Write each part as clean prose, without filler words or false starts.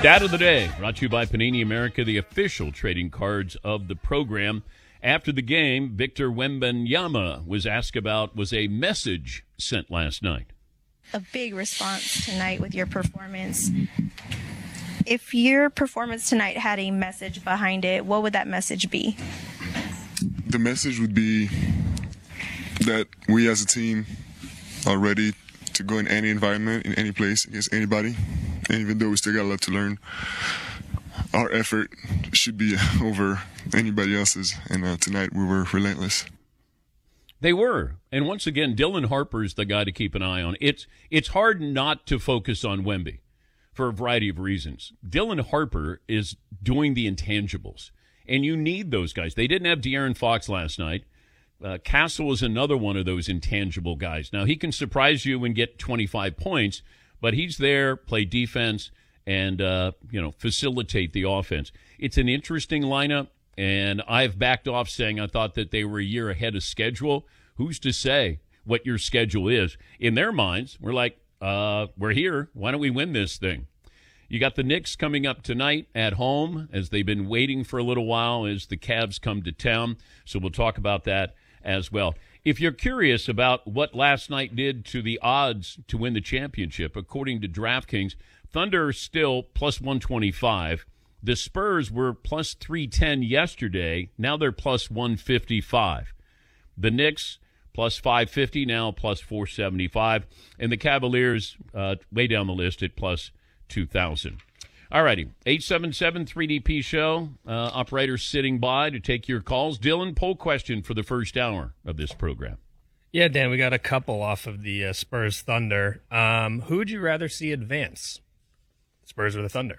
Stat of the day, brought to you by Panini America, the official trading cards of the program. After the game, Victor Wembanyama was asked about, was a message sent last night? A big response tonight with your performance. If your performance tonight had a message behind it, what would that message be? The message would be that we as a team are ready to go in any environment, in any place, against anybody. And even though we still got a lot to learn, our effort should be over anybody else's. And tonight we were relentless. They were. And once again, Dylan Harper's the guy to keep an eye on. It's hard not to focus on Wemby for a variety of reasons. Dylan Harper is doing the intangibles, and you need those guys. They didn't have De'Aaron Fox last night. Castle is another one of those intangible guys. Now, he can surprise you and get 25 points, but he's there, play defense, and facilitate the offense. It's an interesting lineup, and I've backed off saying I thought that they were a year ahead of schedule. Who's to say what your schedule is? In their minds, we're like, we're here. Why don't we win this thing? You got the Knicks coming up tonight at home, as they've been waiting for a little while as the Cavs come to town. So we'll talk about that as well. If you're curious about what last night did to the odds to win the championship, according to DraftKings, Thunder are still plus 125. The Spurs were plus 310 yesterday. Now they're plus 155. The Knicks plus 550, now plus 475. And the Cavaliers way down the list at plus 2,000. All righty, 877-3DP show. Operators sitting by to take your calls. Dylan, poll question for the first hour of this program. Yeah, Dan, we got a couple off of the Spurs Thunder. Who would you rather see advance, Spurs or the Thunder?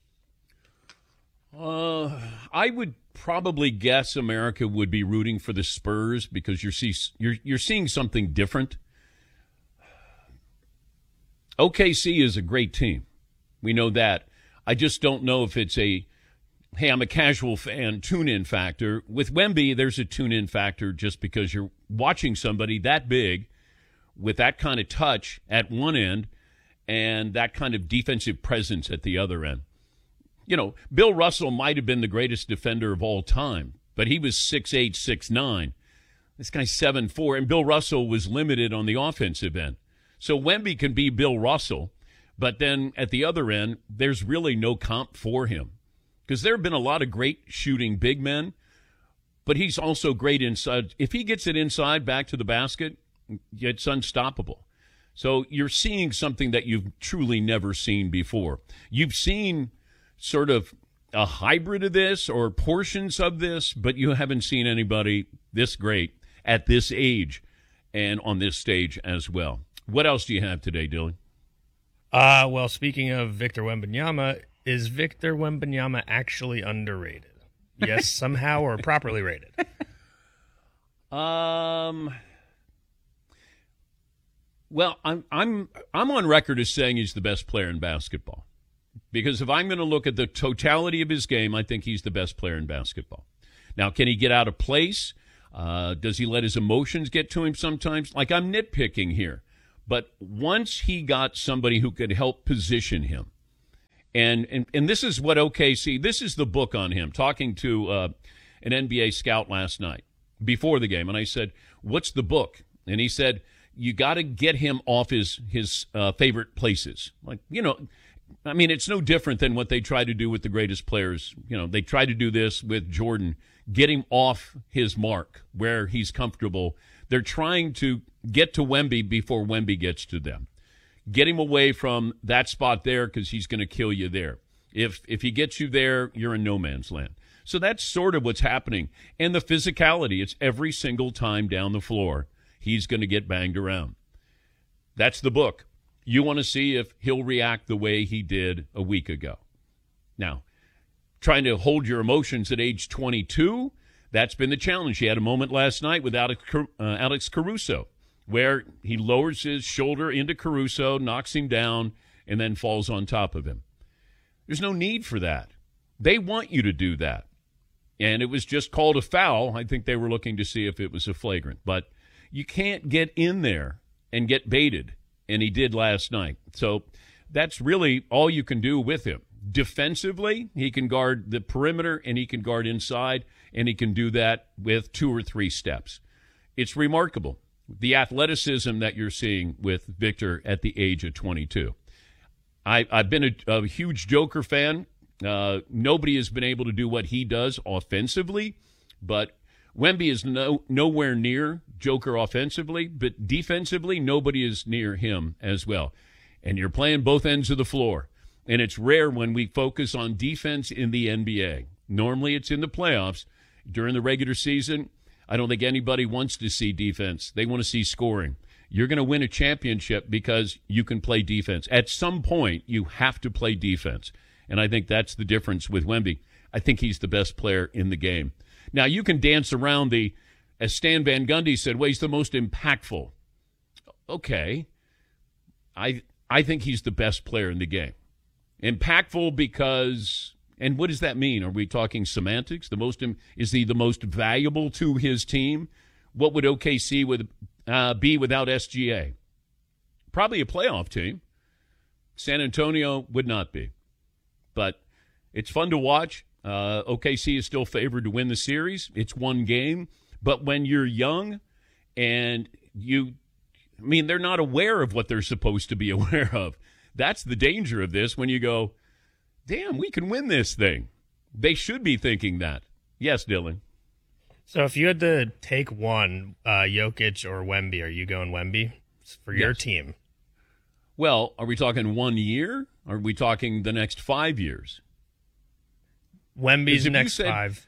I would probably guess America would be rooting for the Spurs because you're seeing something different. OKC is a great team. We know that. I just don't know if it's hey, I'm a casual fan, tune-in factor. With Wemby, there's a tune-in factor just because you're watching somebody that big with that kind of touch at one end and that kind of defensive presence at the other end. You know, Bill Russell might have been the greatest defender of all time, but he was 6'8", 6'9". This guy's 7'4", and Bill Russell was limited on the offensive end. So Wemby can be Bill Russell, but then at the other end, there's really no comp for him. Because there have been a lot of great shooting big men, but he's also great inside. If he gets it inside back to the basket, it's unstoppable. So you're seeing something that you've truly never seen before. You've seen sort of a hybrid of this or portions of this, but you haven't seen anybody this great at this age and on this stage as well. What else do you have today, Dylan? Well, speaking of Victor Wembanyama, is Victor Wembanyama actually underrated? Yes, somehow, or properly rated? Well, I'm on record as saying he's the best player in basketball. Because if I'm going to look at the totality of his game, I think he's the best player in basketball. Now, can he get out of place? Does he let his emotions get to him sometimes? Like, I'm nitpicking here. But once he got somebody who could help position him, and this is what OKC, this is the book on him, talking to an NBA scout last night before the game. And I said, what's the book? And he said, you got to get him off his favorite places. Like, you know, I mean, it's no different than what they try to do with the greatest players. You know, they try to do this with Jordan, get him off his mark where he's comfortable. They're trying to get to Wemby before Wemby gets to them. Get him away from that spot there because he's going to kill you there. If he gets you there, you're in no man's land. So that's sort of what's happening. And the physicality, it's every single time down the floor, he's going to get banged around. That's the book. You want to see if he'll react the way he did a week ago. Now, trying to hold your emotions at age 22, that's been the challenge. He had a moment last night with Alex Caruso, where he lowers his shoulder into Caruso, knocks him down, and then falls on top of him. There's no need for that. They want you to do that. And it was just called a foul. I think they were looking to see if it was a flagrant. But you can't get in there and get baited, and he did last night. So that's really all you can do with him. Defensively, he can guard the perimeter and he can guard inside, and he can do that with 2 or 3 steps. It's remarkable, the athleticism that you're seeing with Victor at the age of 22. I've been a huge Joker fan. Nobody has been able to do what he does offensively, but Wemby is nowhere near Joker offensively, but defensively, nobody is near him as well. And you're playing both ends of the floor. And it's rare when we focus on defense in the NBA. Normally it's in the playoffs. During the regular season, I don't think anybody wants to see defense. They want to see scoring. You're going to win a championship because you can play defense. At some point, you have to play defense. And I think that's the difference with Wemby. I think he's the best player in the game. Now, you can dance around as Stan Van Gundy said, well, he's the most impactful. Okay. I think he's the best player in the game. Impactful because, and what does that mean? Are we talking semantics? Is he the most valuable to his team? What would OKC be without SGA? Probably a playoff team. San Antonio would not be. But it's fun to watch. OKC is still favored to win the series. It's one game. But when you're young and they're not aware of what they're supposed to be aware of. That's the danger of this when you go, damn, we can win this thing. They should be thinking that. Yes, Dylan. So if you had to take one, Jokic or Wemby, are you going Wemby for your team? Well, are we talking 1 year? Or are we talking the next 5 years? Wemby's next 5.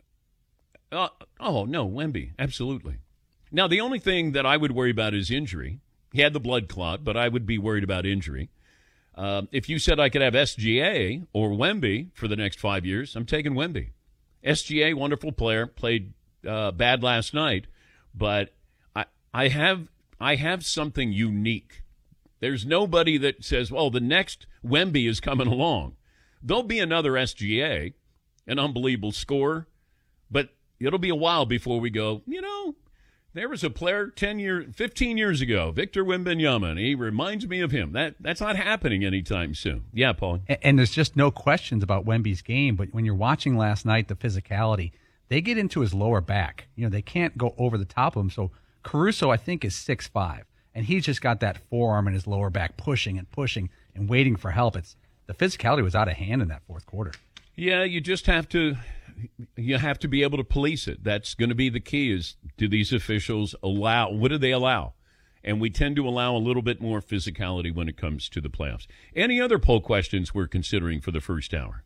No, Wemby, absolutely. Now, the only thing that I would worry about is injury. He had the blood clot, but I would be worried about injury. If you said I could have SGA or Wemby for the next 5 years, I'm taking Wemby. SGA, wonderful player, played bad last night, but I have something unique. There's nobody that says, well, the next Wemby is coming along. There'll be another SGA, an unbelievable scorer, but it'll be a while before we go, there was a player 15 years ago, Victor Wembanyama, and he reminds me of him. That's not happening anytime soon. Yeah, Paul. And there's just no questions about Wemby's game, but when you're watching last night, the physicality, they get into his lower back. They can't go over the top of him. So Caruso, I think, is 6'5", and he's just got that forearm in his lower back pushing and waiting for help. The physicality was out of hand in that fourth quarter. Yeah, you just have to be able to police it. That's going to be the key is, do these officials allow, what do they allow? And we tend to allow a little bit more physicality when it comes to the playoffs. Any other poll questions we're considering for the first hour?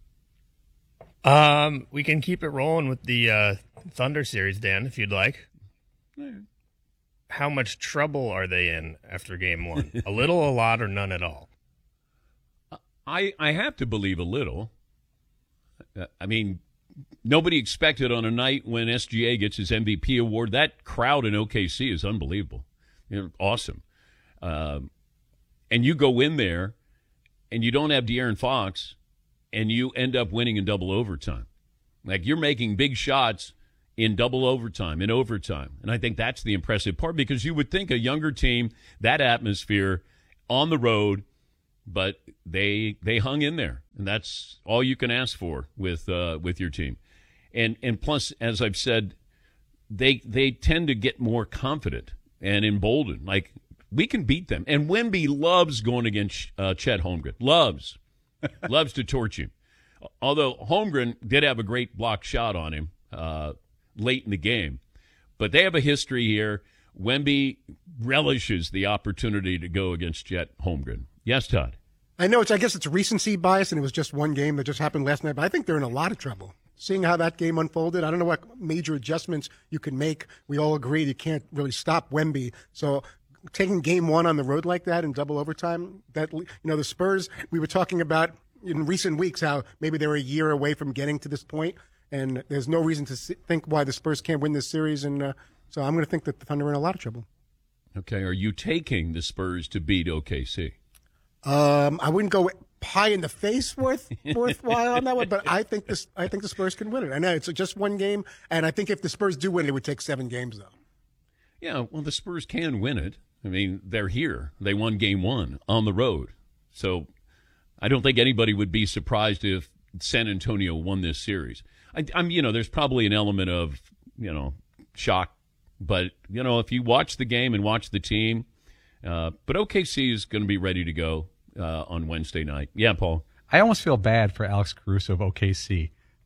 We can keep it rolling with the Thunder series, Dan, if you'd like. How much trouble are they in after game 1? A little, a lot, or none at all? I have to believe a little. Nobody expected on a night when SGA gets his MVP award. That crowd in OKC is unbelievable. Awesome. And you go in there and you don't have De'Aaron Fox and you end up winning in double overtime. Like, you're making big shots in double overtime, in overtime. And I think that's the impressive part, because you would think a younger team, that atmosphere on the road, but they hung in there, and that's all you can ask for with your team. And plus, as I've said, they tend to get more confident and emboldened. Like, we can beat them. And Wemby loves going against Chet Holmgren. Loves to torch him. Although Holmgren did have a great block shot on him late in the game. But they have a history here. Wemby relishes the opportunity to go against Chet Holmgren. Yes, Todd? I know I guess it's recency bias, and it was just one game that just happened last night, but I think they're in a lot of trouble. Seeing how that game unfolded, I don't know what major adjustments you can make. We all agreed you can't really stop Wemby. So taking game 1 on the road like that in double overtime, the Spurs, we were talking about in recent weeks how maybe they were a year away from getting to this point, and there's no reason to think why the Spurs can't win this series. And so I'm going to think that the Thunder are in a lot of trouble. Okay, are you taking the Spurs to beat OKC? I wouldn't go pie in the face worthwhile on that one, but I think the Spurs can win it. I know it's just one game, and I think if the Spurs do win it, would take 7 games, though. Yeah, well, the Spurs can win it. They're here. They won game 1 on the road. So I don't think anybody would be surprised if San Antonio won this series. There's probably an element of, shock. But, if you watch the game and watch the team, but OKC is going to be ready to go on Wednesday night. Yeah, Paul. I almost feel bad for Alex Caruso of OKC.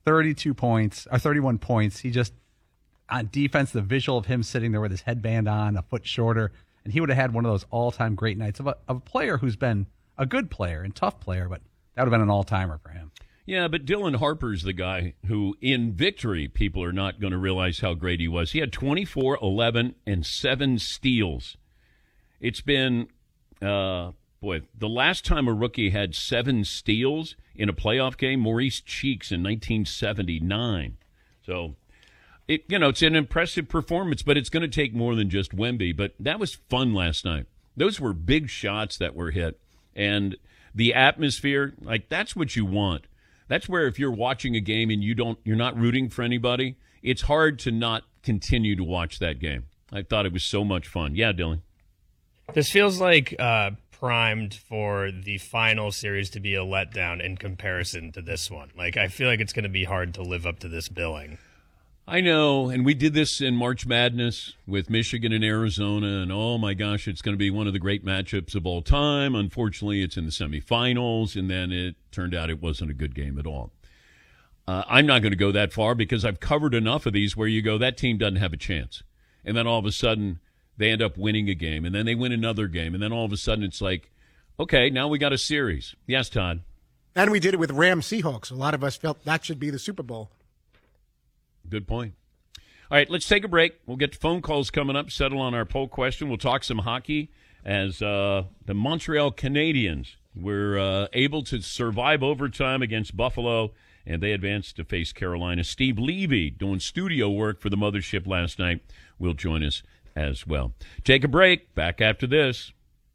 31 points. He just, on defense, the visual of him sitting there with his headband on, a foot shorter, and he would have had one of those all-time great nights of a player who's been a good player and tough player, but that would have been an all-timer for him. Yeah, but Dylan Harper's the guy who, in victory, people are not going to realize how great he was. He had 24, 11, and 7 steals. It's been, the last time a rookie had 7 steals in a playoff game, Maurice Cheeks in 1979. So, it's an impressive performance, but it's going to take more than just Wemby. But that was fun last night. Those were big shots that were hit. And the atmosphere, that's what you want. That's where if you're watching a game and you're not rooting for anybody, it's hard to not continue to watch that game. I thought it was so much fun. Yeah, Dylan. This feels like primed for the final series to be a letdown in comparison to this one. I feel like it's going to be hard to live up to this billing. I know, and we did this in March Madness with Michigan and Arizona, and oh my gosh, it's going to be one of the great matchups of all time. Unfortunately, it's in the semifinals, and then it turned out it wasn't a good game at all. I'm not going to go that far because I've covered enough of these where you go, that team doesn't have a chance. And then all of a sudden, they end up winning a game, and then they win another game, and then all of a sudden it's like, okay, now we got a series. Yes, Todd? And we did it with Rams Seahawks. A lot of us felt that should be the Super Bowl. Good point. All right, let's take a break. We'll get to phone calls coming up, settle on our poll question. We'll talk some hockey as the Montreal Canadiens were able to survive overtime against Buffalo, and they advanced to face Carolina. Steve Levy, doing studio work for the Mothership last night, will join us as well. Take a break. Back after this.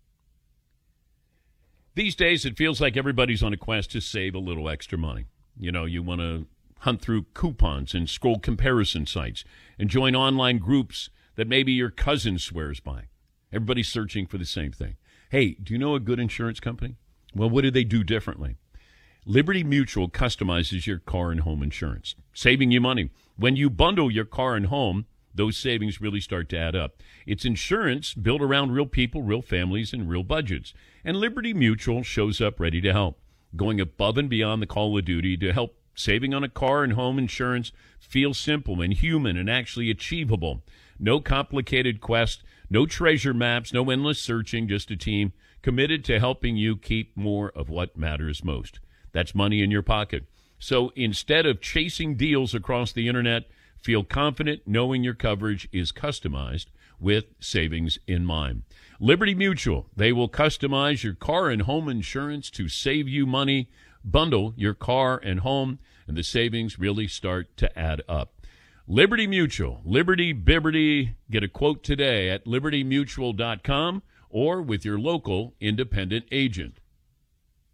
These days, it feels like everybody's on a quest to save a little extra money. You want to hunt through coupons and scroll comparison sites and join online groups that maybe your cousin swears by. Everybody's searching for the same thing. Hey, do you know a good insurance company? Well, what do they do differently? Liberty Mutual customizes your car and home insurance, saving you money. When you bundle your car and home, those savings really start to add up. It's insurance built around real people, real families, and real budgets. And Liberty Mutual shows up ready to help, going above and beyond the call of duty to help saving on a car and home insurance feel simple and human and actually achievable. No complicated quest, no treasure maps, no endless searching, just a team committed to helping you keep more of what matters most. That's money in your pocket. So instead of chasing deals across the internet, feel confident knowing your coverage is customized with savings in mind. Liberty Mutual, they will customize your car and home insurance to save you money. Bundle your car and home, and the savings really start to add up. Liberty Mutual, Liberty Bibberty. Get a quote today at libertymutual.com or with your local independent agent.